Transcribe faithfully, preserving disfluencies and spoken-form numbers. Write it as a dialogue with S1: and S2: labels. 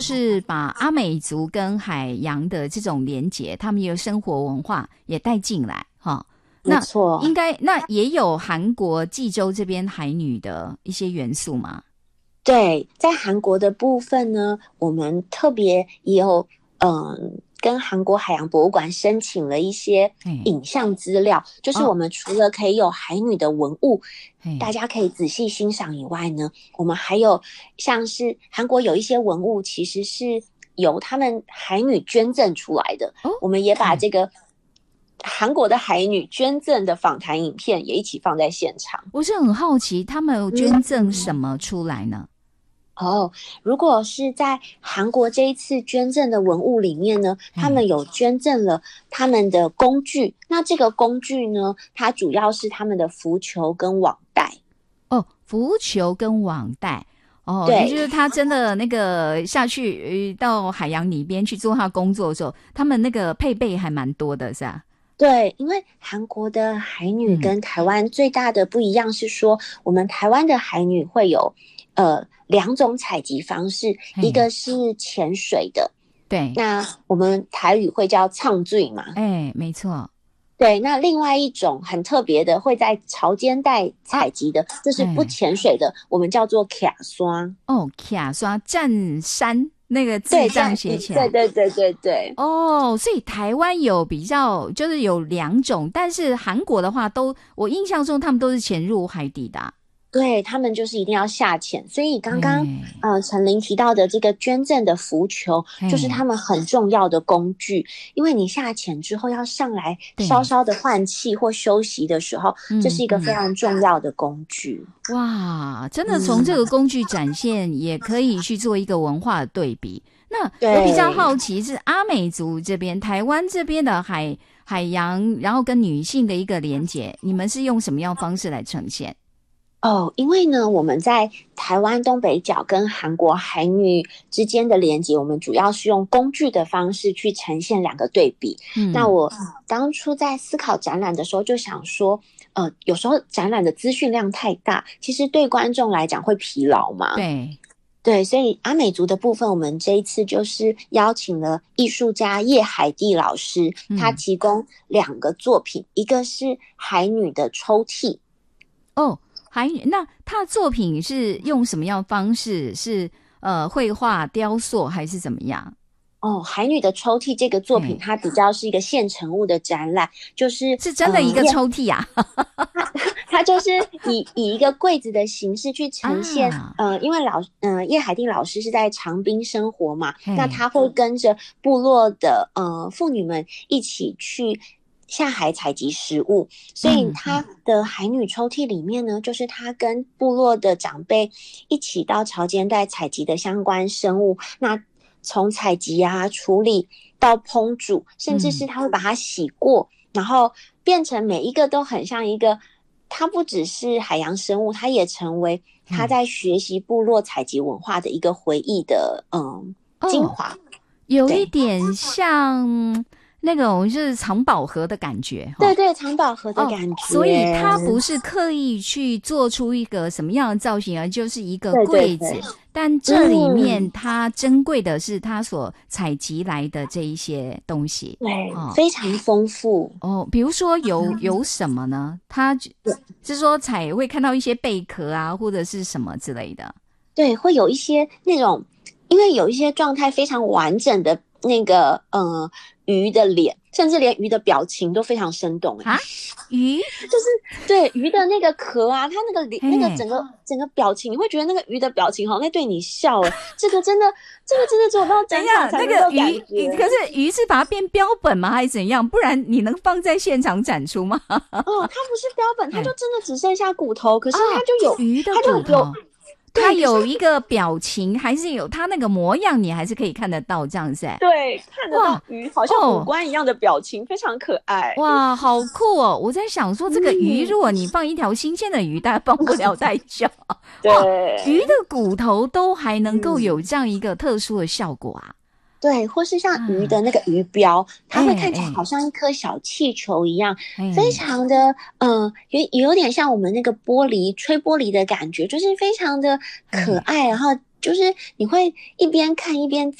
S1: 就是把阿美族跟海洋的这种连结，他们有生活文化也带进来哈。
S2: 没错，
S1: 那应该那也有韩国济州这边海女的一些元素吗？
S2: 对，在韩国的部分呢，我们特别也有嗯。跟韩国海洋博物馆申请了一些影像资料，就是我们除了可以有海女的文物，大家可以仔细欣赏以外呢，我们还有像是韩国有一些文物其实是由他们海女捐赠出来的，我们也把这个韩国的海女捐赠的访谈影片也一起放在现场。
S1: 我是很好奇，他们有捐赠什么出来呢？
S2: 哦，如果是在韩国这一次捐赠的文物里面呢，他们有捐赠了他们的工具，那这个工具呢，它主要是他们的浮球跟网袋。
S1: 哦，浮球跟网袋。哦，也就是他真的那个下去、呃、到海洋里边去做他工作的时候，他们那个配备还蛮多的，是吧？
S2: 对，因为韩国的海女跟台湾最大的不一样是说，嗯、我们台湾的海女会有呃两种采集方式，一个是潜水的，
S1: 对，
S2: 那我们台语会叫唱醉嘛，
S1: 哎，没错。
S2: 对，那另外一种很特别的会在潮间带采集的，这是不潜水的，我们叫做卡刷。
S1: 哦，卡刷占山那个字这样写起来，
S2: 对对对对对。
S1: 哦，所以台湾有比较就是有两种，但是韩国的话都，我印象中他们都是潜入海底的、啊。
S2: 对，他们就是一定要下潜，所以刚刚、嗯、呃陈琳提到的这个捐赠的浮球就是他们很重要的工具，因为你下潜之后要上来稍稍的换气或休息的时候，这是一个非常重要的工具。
S1: 哇，真的从这个工具展现、嗯、也可以去做一个文化的对比。那我比较好奇是阿美族这边台湾这边的海海洋然后跟女性的一个连结，你们是用什么样的方式来呈现？
S2: 哦，因为呢，我们在台湾东北角跟韩国海女之间的连结，我们主要是用工具的方式去呈现两个对比。嗯，那我当初在思考展览的时候就想说，呃，有时候展览的资讯量太大，其实对观众来讲会疲劳嘛。
S1: 对。
S2: 对，所以阿美族的部分，我们这一次就是邀请了艺术家叶海蒂老师，嗯、他提供两个作品，一个是海女的抽屉。
S1: 哦。海女，那他的作品是用什么样的方式？是呃绘画、雕塑还是怎么样？
S2: 哦，海女的抽屉这个作品，它比较是一个现成物的展览，就是
S1: 是真的一个抽屉啊。
S2: 呃、它, 它就是以以一个柜子的形式去呈现。啊、呃，因为老呃叶海蒂老师是在长滨生活嘛，那他会跟着部落的呃妇女们一起去下海采集食物，所以他的海女抽屉里面呢，就是他跟部落的长辈一起到潮间带采集的相关生物，那从采集啊、处理到烹煮，甚至是他会把它洗过、嗯、然后变成每一个都很像一个，它不只是海洋生物，它也成为他在学习部落采集文化的一个回忆的嗯精华、哦、
S1: 有一点像那种就是藏宝盒的感觉，
S2: 对对，藏宝盒的感觉、哦、
S1: 所以它不是刻意去做出一个什么样的造型，而就是一个柜子，对对对，但这里面它珍贵的是它所采集来的这一些东西，
S2: 对、哦，非常丰富
S1: 哦。比如说有有什么呢？它是说采会看到一些贝壳啊，或者是什么之类的。
S2: 对，会有一些那种，因为有一些状态非常完整的那个呃鱼的脸，甚至连鱼的表情都非常生动
S1: 啊！鱼
S2: 就是对鱼的那个壳啊，它那个脸那个整个整个表情，你会觉得那个鱼的表情好像在对你笑哎，这个真的这个真的做到展场才能够感觉。
S1: 那个鱼，可是鱼是把它变标本吗？还是怎样？不然你能放在现场展出吗？
S2: 哦，它不是标本，它就真的只剩下骨头，可是它就有、哦、
S1: 鱼的骨头。它有一个表情，还是有它那个模样，你还是可以看得到这样子。
S2: 对，看得到鱼好像五官一样的表情，哦、非常可爱。
S1: 哇，好酷哦！我在想说，这个鱼、嗯、如果你放一条新鲜的鱼，大概放不了太久。
S2: 对，
S1: 鱼的骨头都还能够有这样一个特殊的效果啊。
S2: 对，或是像鱼的那个鱼标、嗯、它会看起来好像一颗小气球一样、欸、非常的嗯、呃，也也有点像我们那个玻璃吹玻璃的感觉，就是非常的可爱、欸、然后就是你会一边看一边